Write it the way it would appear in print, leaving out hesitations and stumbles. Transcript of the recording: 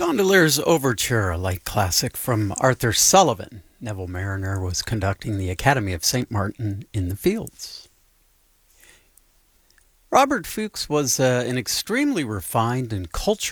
Gondolier's Overture, a light classic from Arthur Sullivan. Neville Marriner was conducting the Academy of St. Martin in the Fields. Robert Fuchs was an extremely refined and cultured